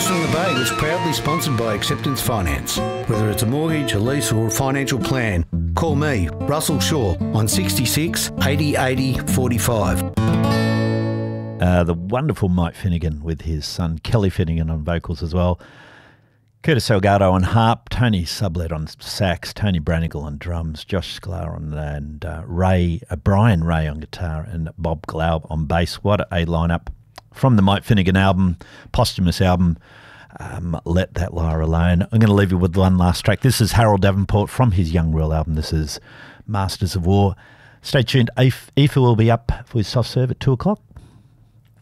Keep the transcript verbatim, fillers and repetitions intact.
Cash from the Bay is proudly sponsored by Acceptance Finance. Whether it's a mortgage, a lease or a financial plan, call me, Russell Shaw, on sixty-six eighty eighty forty-five. Uh, the wonderful Mike Finnegan with his son Kelly Finnegan on vocals as well. Curtis Salgado on harp, Tony Sublett on sax, Tony Branigal on drums, Josh Sklar on and uh, Ray, uh, Brian Ray on guitar, and Bob Glaub on bass. What a lineup from the Mike Finnegan album, posthumous album. Um, Let That Liar Alone. I'm going to leave you with one last track. This is Harold Davenport from his Young Real album. This is Masters of War. Stay tuned. Aoife will be up for his soft serve at two o'clock.